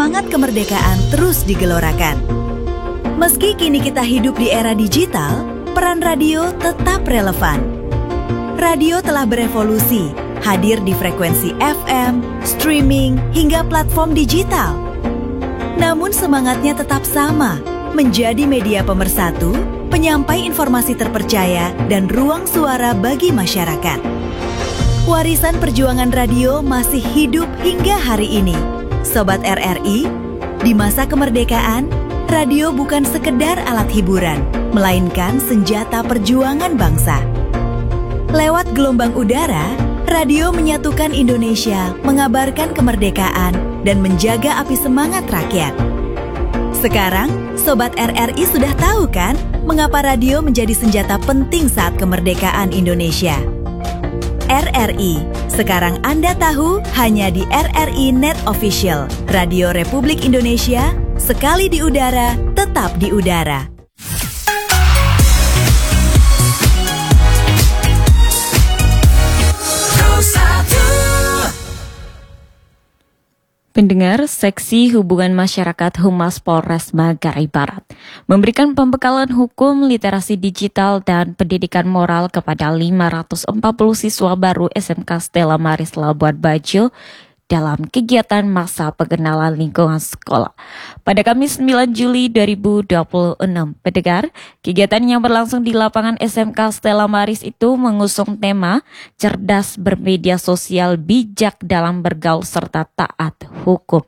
semangat kemerdekaan terus digelorakan. Meski kini kita hidup di era digital, peran radio tetap relevan. Radio telah berevolusi, hadir di frekuensi FM, streaming, hingga platform digital. Namun semangatnya tetap sama, menjadi media pemersatu, penyampai informasi terpercaya, dan ruang suara bagi masyarakat. Warisan perjuangan radio masih hidup hingga hari ini. Sobat RRI, di masa kemerdekaan, radio bukan sekedar alat hiburan, melainkan senjata perjuangan bangsa. Lewat gelombang udara, radio menyatukan Indonesia, mengabarkan kemerdekaan, dan menjaga api semangat rakyat. Sekarang, Sobat RRI sudah tahu kan mengapa radio menjadi senjata penting saat kemerdekaan Indonesia? RRI, sekarang Anda tahu hanya di RRI Net Official, Radio Republik Indonesia, sekali di udara, tetap di udara. Pendengar, Seksi Hubungan Masyarakat Humas Polres Manggarai Barat memberikan pembekalan hukum, literasi digital, dan pendidikan moral kepada 540 siswa baru SMK Stella Maris Labuan Bajo dalam kegiatan masa pengenalan lingkungan sekolah. Pada Kamis 9 Juli 2026, pendengar, kegiatan yang berlangsung di lapangan SMK Stella Maris itu mengusung tema cerdas bermedia sosial, bijak dalam bergaul, serta taat hukum.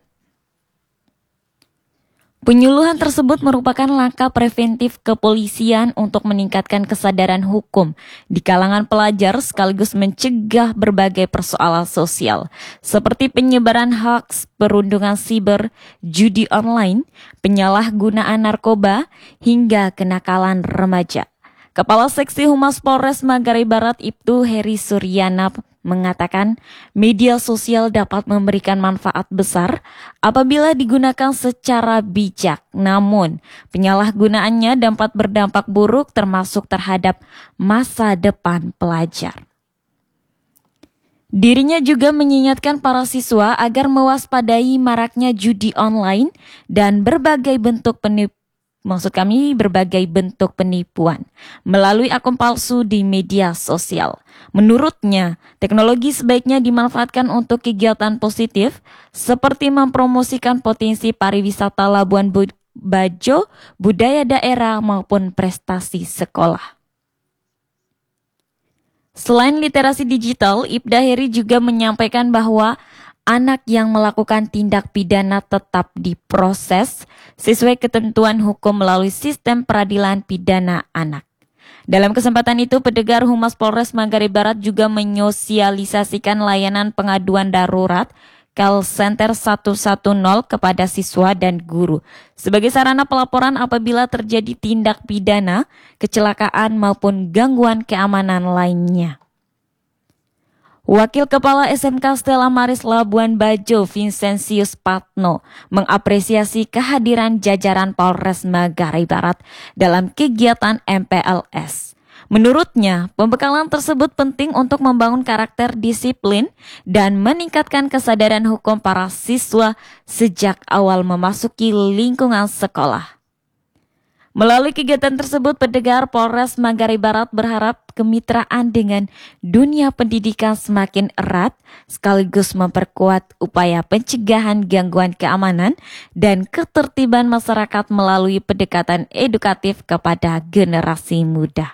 Penyuluhan tersebut merupakan langkah preventif kepolisian untuk meningkatkan kesadaran hukum di kalangan pelajar sekaligus mencegah berbagai persoalan sosial seperti penyebaran hoaks, perundungan siber, judi online, penyalahgunaan narkoba, hingga kenakalan remaja. Kepala Seksi Humas Polres Manggarai Barat Ibtu Heri Suryana mengatakan media sosial dapat memberikan manfaat besar apabila digunakan secara bijak. Namun, penyalahgunaannya dapat berdampak buruk termasuk terhadap masa depan pelajar. Dirinya juga mengingatkan para siswa agar mewaspadai maraknya judi online dan berbagai bentuk penipuan melalui akun palsu di media sosial. Menurutnya, teknologi sebaiknya dimanfaatkan untuk kegiatan positif seperti mempromosikan potensi pariwisata Labuan Bajo, budaya daerah maupun prestasi sekolah. Selain literasi digital, Ibda Heri juga menyampaikan bahwa anak yang melakukan tindak pidana tetap diproses sesuai ketentuan hukum melalui sistem peradilan pidana anak. Dalam kesempatan itu, pendengar, Humas Polres Manggarai Barat juga menyosialisasikan layanan pengaduan darurat call center 110 kepada siswa dan guru sebagai sarana pelaporan apabila terjadi tindak pidana, kecelakaan maupun gangguan keamanan lainnya. Wakil Kepala SMK Stella Maris Labuan Bajo, Vincentius Patno, mengapresiasi kehadiran jajaran Polres Manggarai Barat dalam kegiatan MPLS. Menurutnya, pembekalan tersebut penting untuk membangun karakter disiplin dan meningkatkan kesadaran hukum para siswa sejak awal memasuki lingkungan sekolah. Melalui kegiatan tersebut, pendengar, Polres Manggarai Barat berharap kemitraan dengan dunia pendidikan semakin erat sekaligus memperkuat upaya pencegahan gangguan keamanan dan ketertiban masyarakat melalui pendekatan edukatif kepada generasi muda.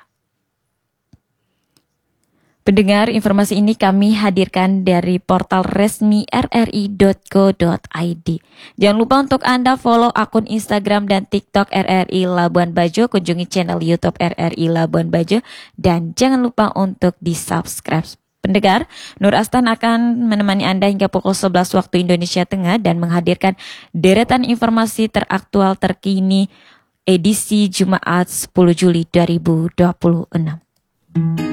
Pendengar, informasi ini kami hadirkan dari portal resmi rri.co.id. Jangan lupa untuk Anda follow akun Instagram dan TikTok RRI Labuan Bajo, kunjungi channel YouTube RRI Labuan Bajo, dan jangan lupa untuk di-subscribe. Pendengar, Nur Astan akan menemani Anda hingga pukul 11 waktu Indonesia Tengah dan menghadirkan deretan informasi teraktual terkini edisi Jumat 10 Juli 2026.